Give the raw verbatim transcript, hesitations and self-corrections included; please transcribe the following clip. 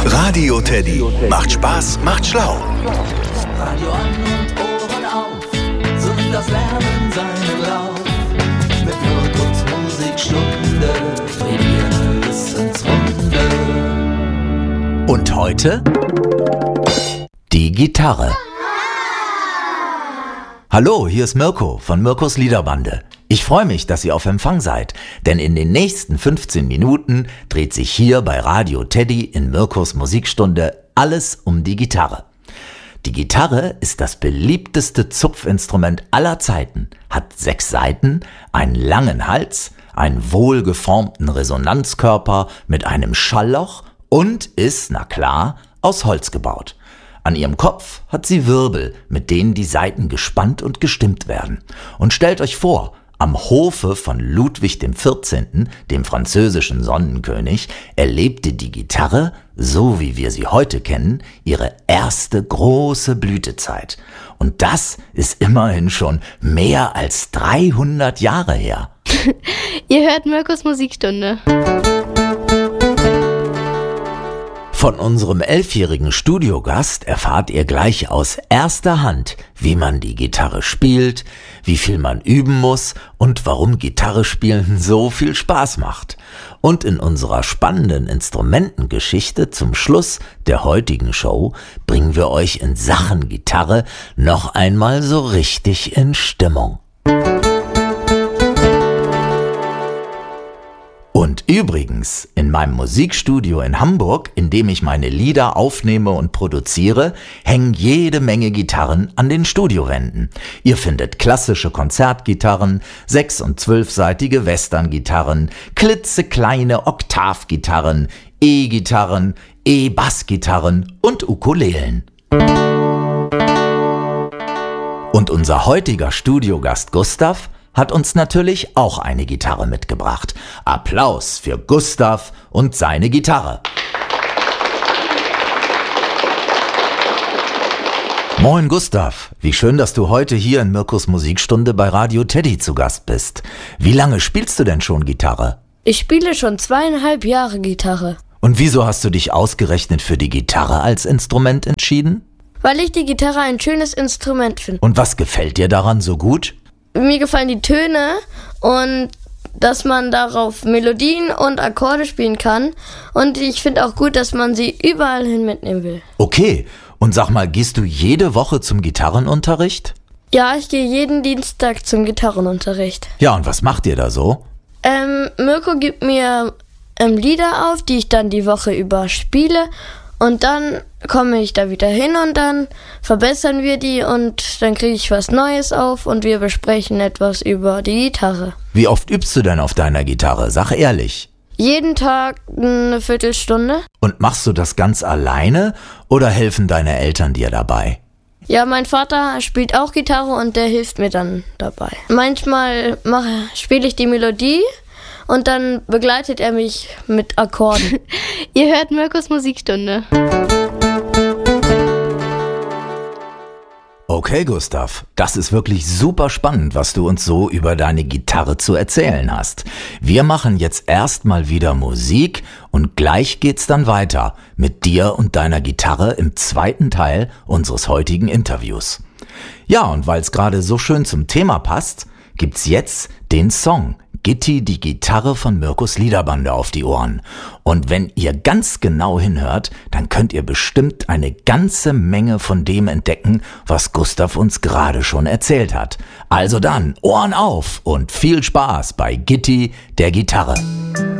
Radio Teddy. Macht Spaß, macht schlau. Radio an und Ohren auf, sind das Lernen seinen Lauf. Mit Mirkus Musikstunde, drehen wir eine Wissensrunde. Und heute die Gitarre. Hallo, hier ist Mirko von Mirkos Liederbande. Ich freue mich, dass ihr auf Empfang seid, denn in den nächsten fünfzehn Minuten dreht sich hier bei Radio Teddy in Mirkos Musikstunde alles um die Gitarre. Die Gitarre ist das beliebteste Zupfinstrument aller Zeiten, hat sechs Saiten, einen langen Hals, einen wohlgeformten Resonanzkörper mit einem Schallloch und ist, na klar, aus Holz gebaut. An ihrem Kopf hat sie Wirbel, mit denen die Saiten gespannt und gestimmt werden. Und stellt euch vor, am Hofe von Ludwig dem vierzehnten., dem französischen Sonnenkönig, erlebte die Gitarre, so wie wir sie heute kennen, ihre erste große Blütezeit. Und das ist immerhin schon mehr als dreihundert Jahre her. Ihr hört Mirkos Musikstunde. Von unserem elfjährigen Studiogast erfahrt ihr gleich aus erster Hand, wie man die Gitarre spielt, wie viel man üben muss und warum Gitarre spielen so viel Spaß macht. Und in unserer spannenden Instrumentengeschichte zum Schluss der heutigen Show bringen wir euch in Sachen Gitarre noch einmal so richtig in Stimmung. Und übrigens, in meinem Musikstudio in Hamburg, in dem ich meine Lieder aufnehme und produziere, hängen jede Menge Gitarren an den Studiowänden. Ihr findet klassische Konzertgitarren, sechs- und zwölfseitige Western-Gitarren, klitzekleine Oktavgitarren, E-Gitarren, E-Bassgitarren und Ukulelen. Und unser heutiger Studiogast Gustav hat uns natürlich auch eine Gitarre mitgebracht. Applaus für Gustav und seine Gitarre. Moin Gustav, wie schön, dass du heute hier in Mirkos Musikstunde bei Radio Teddy zu Gast bist. Wie lange spielst du denn schon Gitarre? Ich spiele schon zweieinhalb Jahre Gitarre. Und wieso hast du dich ausgerechnet für die Gitarre als Instrument entschieden? Weil ich die Gitarre ein schönes Instrument finde. Und was gefällt dir daran so gut? Mir gefallen die Töne und dass man darauf Melodien und Akkorde spielen kann. Und ich finde auch gut, dass man sie überall hin mitnehmen will. Okay, und sag mal, gehst du jede Woche zum Gitarrenunterricht? Ja, ich gehe jeden Dienstag zum Gitarrenunterricht. Ja, und was macht ihr da so? Ähm, Mirko gibt mir ähm, Lieder auf, die ich dann die Woche über spiele. Und dann komme ich da wieder hin und dann verbessern wir die und dann kriege ich was Neues auf und wir besprechen etwas über die Gitarre. Wie oft übst du denn auf deiner Gitarre? Sag ehrlich. Jeden Tag eine Viertelstunde. Und machst du das ganz alleine oder helfen deine Eltern dir dabei? Ja, mein Vater spielt auch Gitarre und der hilft mir dann dabei. Manchmal mache, spiele ich die Melodie. Und dann begleitet er mich mit Akkorden. Ihr hört Mirkos Musikstunde. Okay, Gustav, das ist wirklich super spannend, was du uns so über deine Gitarre zu erzählen hast. Wir machen jetzt erstmal wieder Musik und gleich geht's dann weiter mit dir und deiner Gitarre im zweiten Teil unseres heutigen Interviews. Ja, und weil es gerade so schön zum Thema passt, gibt's jetzt den Song Gitti, die Gitarre von Mirkos Liederbande auf die Ohren. Und wenn ihr ganz genau hinhört, dann könnt ihr bestimmt eine ganze Menge von dem entdecken, was Gustav uns gerade schon erzählt hat. Also dann, Ohren auf und viel Spaß bei Gitti, der Gitarre.